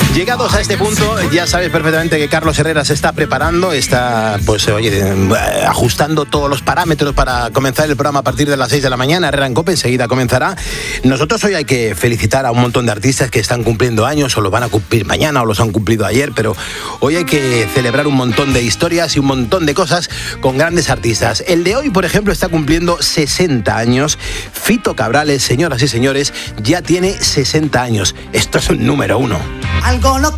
Llegados a este punto, ya sabes perfectamente que Carlos Herrera se está preparando, está ajustando todos los parámetros para comenzar el programa a partir de las 6 de la mañana. Herrera en COPE enseguida comenzará. Nosotros hoy hay que felicitar a un montón de artistas que están cumpliendo años, o los van a cumplir mañana o los han cumplido ayer, pero hoy hay que celebrar un montón de historias y un montón de cosas con grandes artistas. El de hoy, por ejemplo, está cumpliendo 60 años. Fito Cabrales, señoras y señores, ya tiene 60 años. Esto es un número uno. Algo lo